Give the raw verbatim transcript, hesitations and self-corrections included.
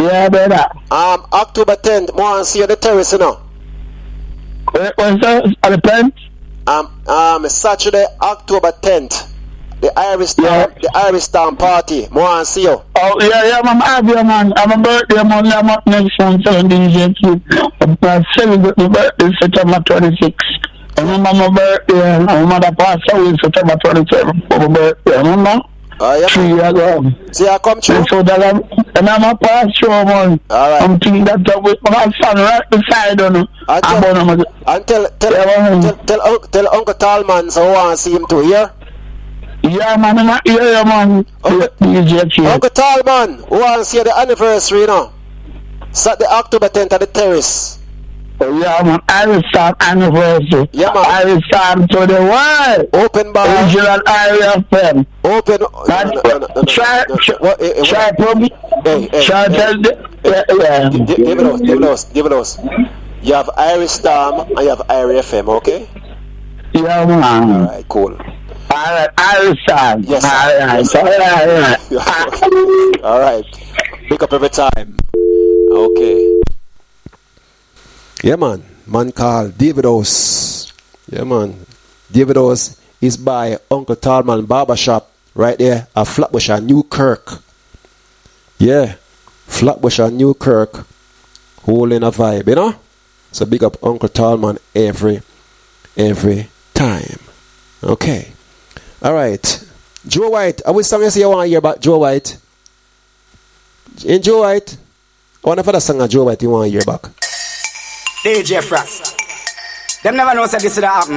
Yeah, brother. Um, October tenth, I want to see you at the terrace, you know. What's that? At the tenth? Um, um, Saturday, October tenth. The Irish Town, Yeah. the Irish Town party. I want to see you. Oh, yeah, yeah, man. I'm happy, man. I'm a birthday, man. I'm up next month, seventeen J Q. I celebrate my birthday September twenty-sixth. I remember my birthday. My mother passed away September twenty-seventh for my birthday. Remember? Oh, yeah, Three man. years ago. See, I come through. So that I'm, and I'm a past show, man. All right. I'm thinking that up with my son right beside you. And tell, and tell, tell, Yeah, tell, tell, tell, tell Uncle Talman so I want to see him too, here. Yeah, man, I'm not here, yeah, man. Uncle, Yeah, Uncle Talman, we want to see the anniversary, you know. Saturday, October tenth at the terrace. yeah, man. Irish Town anniversary. Yeah, man. Irish Town to the world. Open bar. Original Irish fan. Open. No, no, no, no, no, Try, no, no. What, eh, eh, try, what? probably. Hey, hey, Try, hey. tell the, yeah, yeah. Give give it us, give it us, give it us. You have Irish Storm and you have Irish F M, okay? Yeah, man. Alright, cool. Alright, Irish Town. Yes, sir. Alright, Yes, sir. alright, alright. Alright. Pick up every time. Okay. Yeah, man. Man called David House. Yeah, man. David House is by Uncle Talman Barbershop right there at Flatbush and Newkirk. Yeah. Flatbush and Newkirk. Holding a vibe, you know? So big up Uncle Talman every, every time. Okay. Alright. Joe White. I wish song you say you want to hear about Joe White. In Joe White. I want to find a song of Joe White you want to hear back. D J Frost. Them never know said this would happen.